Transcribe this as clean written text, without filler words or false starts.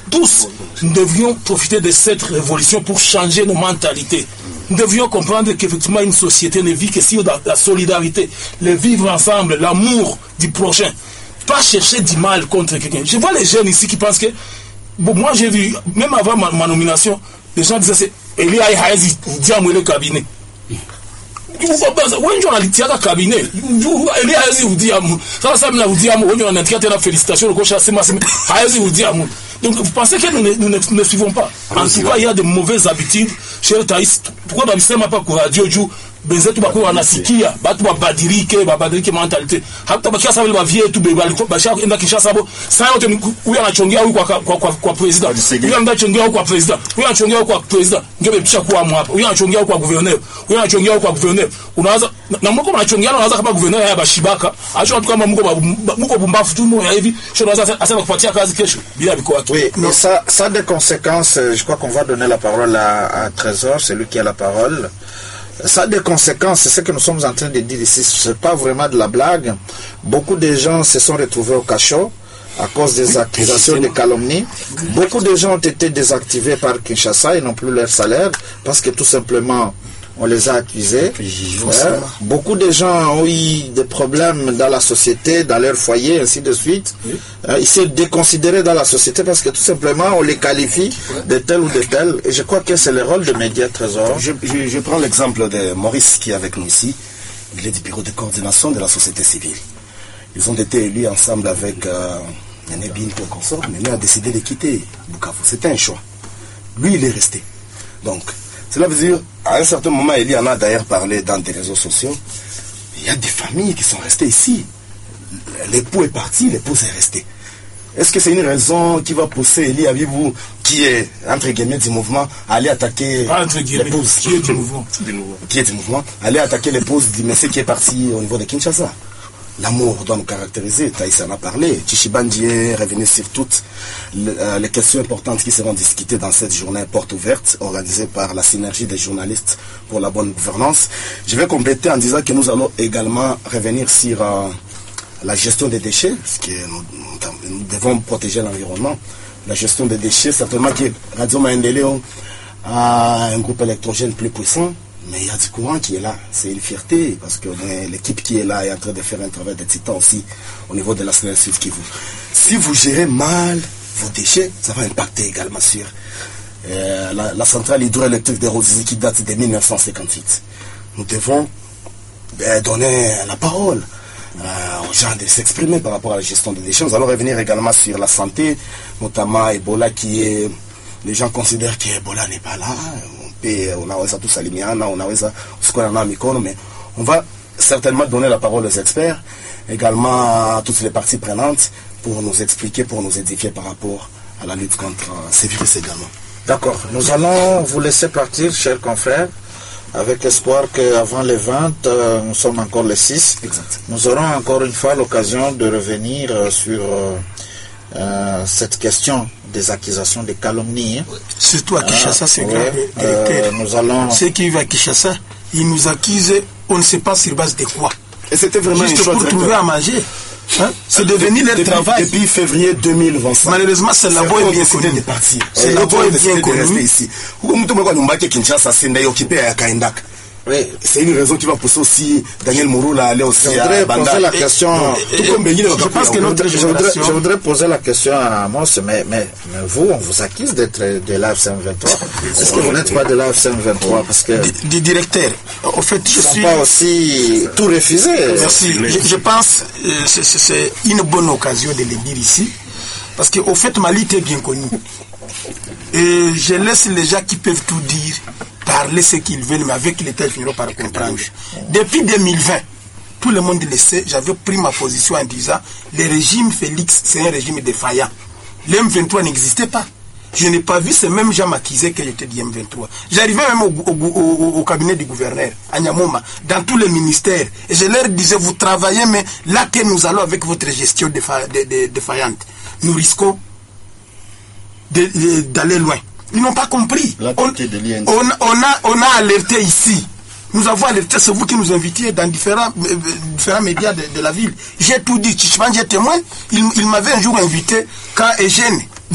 tous, nous devrions profiter de cette révolution pour changer nos mentalités. Nous devrions comprendre qu'effectivement, une société ne vit que sur la solidarité, le vivre ensemble, l'amour du prochain. Pas chercher du mal contre quelqu'un. Je vois les jeunes ici qui pensent que... Bon, moi, j'ai vu, même avant ma nomination, les gens disaient, c'est Eli Hayazi, vous dites à moi le cabinet. Wengi wanalitiaka cabinet Eli Hayazi vous dit à moi. Ça vous dit à moi, wengi wanatiaka la félicitation, le coach Hayazi vous dit à moi. Donc vous pensez que nous ne suivons pas. En tout cas, il y a de mauvaises habitudes. Cher Thaïs, pourquoi dans le système pas pour radio benzetu bako wanasikia batu babadirike mentalité hata bakia sababu ba vie tu bali basha enda Kinshasa bo sasa yote huyu anachongea huyu kwa president huyu anachongea huyu kwa president huyu anachongea huyu kwa president ndio bepisha kwa hapa huyu anachongea huyu kwa gouverneur huyu anachongea huyu kwa gouverneur unaanza na mko mnachongea unaanza kama gouverneur ya bashibaka acha watu kama mko bumbafu tu moyo hivi sio unaanza asema kupatia kazi kesho bila biko watu. Oui, mais ça a des conséquences. Je crois qu'on va donner la parole à Trésor, c'est lui qui a la parole. Ça a des conséquences, c'est ce que nous sommes en train de dire ici, c'est pas vraiment de la blague. Beaucoup de gens se sont retrouvés au cachot à cause des accusations de calomnie. Beaucoup de gens ont été désactivés par Kinshasa, ils n'ont plus leur salaire parce que tout simplement on les a accusés. Beaucoup de gens ont eu des problèmes dans la société, dans leur foyer, ainsi de suite. Ils sont déconsidérés dans la société parce que tout simplement on les qualifie de tel ou de tel. Et je crois que c'est le rôle de Média Trésor. Je prends l'exemple de Maurice qui est avec nous ici. Il est du bureau de coordination de la société civile. Ils ont été élus ensemble avec Néné Bintou et consort. Néné a décidé de quitter Bukavu. C'était un choix. Lui, il est resté. Donc, cela veut dire, à un certain moment, il y en a d'ailleurs parlé dans des réseaux sociaux, il y a des familles qui sont restées ici. L'époux est parti, l'épouse est restée. Est-ce que c'est une raison qui va pousser Eli Abibou, qui est, entre guillemets, du mouvement, à aller attaquer l'épouse qui est du mouvement, qui est du mouvement, aller attaquer l'épouse du monsieur qui est parti au niveau de Kinshasa? L'amour doit nous caractériser. Taïs en a parlé. Chichibandi est revenu sur toutes les questions importantes qui seront discutées dans cette journée porte ouverte organisée par la synergie des journalistes pour la bonne gouvernance. Je vais compléter en disant que nous allons également revenir sur la gestion des déchets, parce que nous devons protéger l'environnement. La gestion des déchets, certainement que Radio Maendeleo a un groupe électrogène plus puissant. Mais il y a du courant qui est là. C'est une fierté parce que l'équipe qui est là est en train de faire un travail de titan aussi au niveau de la Sud Kivu. Si vous gérez mal vos déchets, ça va impacter également sur la centrale hydroélectrique de Rosizi qui date de 1958. Nous devons donner la parole aux gens de s'exprimer par rapport à la gestion des déchets. Nous allons revenir également sur la santé, notamment Ebola qui est... Les gens considèrent que Ebola n'est pas là. Unaweza tu salimiana, unaweza usikona na mikono, mais on va certainement donner la parole aux experts, également à toutes les parties prenantes pour nous expliquer, pour nous édifier par rapport à la lutte contre ces virus également. D'accord, nous allons vous laisser partir, chers confrères, avec l'espoir qu'avant les 20, nous sommes encore les 6. Exact. Nous aurons encore une fois l'occasion de revenir sur cette question des accusations de calomnie. Surtout à Kinshasa, c'est grave. Nous allons... Ceux qui vivent à Kinshasa, ils nous accusent, on ne sait pas sur base de quoi. Et c'était vraiment juste pour trouver à manger. Hein? C'est devenu leur travail. Depuis février 2025. Malheureusement, c'est la voie bien connue. C'est la voie bien connue. Ici. Oui. C'est une raison qui va pousser aussi Daniel Mouroula à aller aussi à Banda. Poser la question. Je pense que je voudrais poser la question à Amos, mais vous, on vous accuse d'être de l'AFCM 23. Est-ce que vous n'êtes pas de l'AFCM 23? Parce que du directeur. En fait, je suis pas aussi tout refusé. Merci. Je pense c'est une bonne occasion de le dire ici, parce que au fait, ma lutte est bien connue. Et je laisse les gens qui peuvent tout dire parler ce qu'ils veulent, mais avec lesquels ils finiront par comprendre. Depuis 2020, tout le monde le sait, j'avais pris ma position en disant le régime Félix, c'est un régime défaillant. Le M23 n'existait pas. Je n'ai pas vu ces mêmes gens m'accuser que j'étais du M23. J'arrivais même au cabinet du gouverneur, à Nyamoma, dans tous les ministères. Et je leur disais, vous travaillez, mais là que nous allons avec votre gestion défaillante, nous risquons d'aller loin. Ils n'ont pas compris. On a alerté ici. Nous avons alerté, c'est vous qui nous invitiez dans différents médias de la ville. J'ai tout dit. Chichiban, j'ai témoin. Il m'avait un jour invité quand Eugène